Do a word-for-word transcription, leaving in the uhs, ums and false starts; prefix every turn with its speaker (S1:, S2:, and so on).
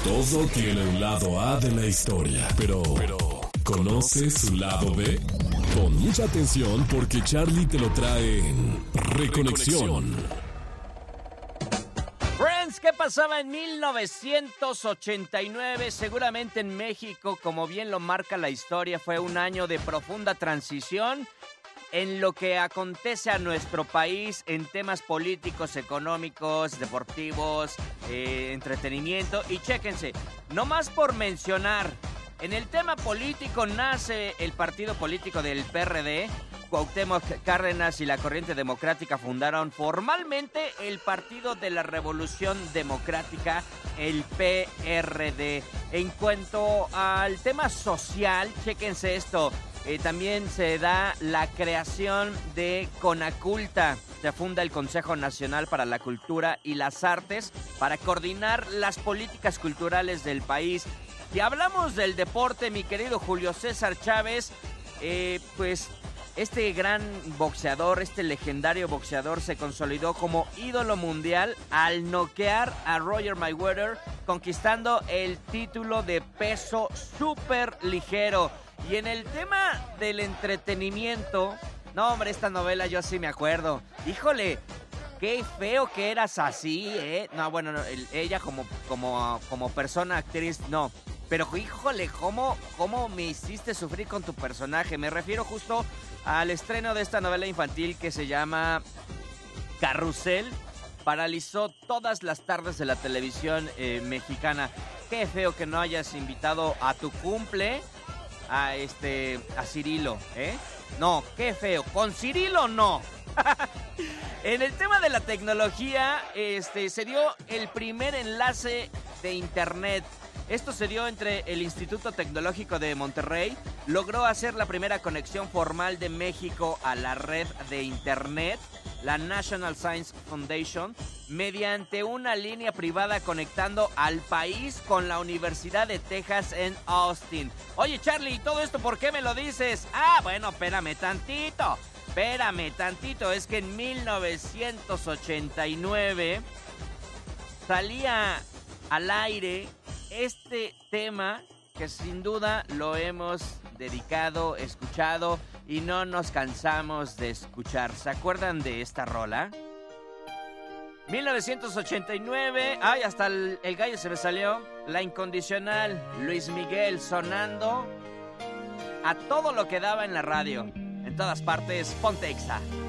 S1: Todo tiene un lado A de la historia, pero, pero ¿conoces su lado B? Pon mucha atención porque Charlie te lo trae en Reconexión.
S2: Friends, ¿qué pasaba en mil novecientos ochenta y nueve? Seguramente en México, como bien lo marca la historia, fue un año de profunda transición en lo que acontece a nuestro país en temas políticos, económicos, deportivos, eh, entretenimiento. Y chéquense, no más por mencionar, en el tema político nace el partido político del P R D. Cuauhtémoc Cárdenas y la Corriente Democrática fundaron formalmente el Partido de la Revolución Democrática, el P R D. En cuanto al tema social, chéquense esto. Eh, también se da la creación de CONACULTA. Se funda el Consejo Nacional para la Cultura y las Artes para coordinar las políticas culturales del país. Si hablamos del deporte, mi querido Julio César Chávez, eh, pues este gran boxeador, este legendario boxeador se consolidó como ídolo mundial al noquear a Roger Mayweather, conquistando el título de peso súper ligero. Y en el tema del entretenimiento, no hombre, esta novela yo sí me acuerdo. Híjole, qué feo que eras así, ¿eh? No, bueno, no, el, ella como, como, como persona, actriz, no. Pero híjole, ¿cómo, ¿cómo me hiciste sufrir con tu personaje? Me refiero justo al estreno de esta novela infantil que se llama Carrusel. Paralizó todas las tardes de la televisión eh, mexicana. Qué feo que no hayas invitado a tu cumple a este a Cirilo, ¿eh? No, qué feo. Con Cirilo no. En el tema de la tecnología, este se dio el primer enlace de internet. Esto se dio entre el Instituto Tecnológico de Monterrey, logró hacer la primera conexión formal de México a la red de internet, la National Science Foundation, mediante una línea privada conectando al país con la Universidad de Texas en Austin. Oye, Charlie, ¿todo esto por qué me lo dices? Ah, bueno, espérame tantito, espérame tantito. Es que en mil novecientos ochenta y nueve salía al aire este tema que sin duda lo hemos dedicado, escuchado y no nos cansamos de escuchar. ¿Se acuerdan de esta rola? mil novecientos ochenta y nueve, ay, hasta el, el gallo se me salió. La Incondicional, Luis Miguel sonando a todo lo que daba en la radio. En todas partes, ponte Exa.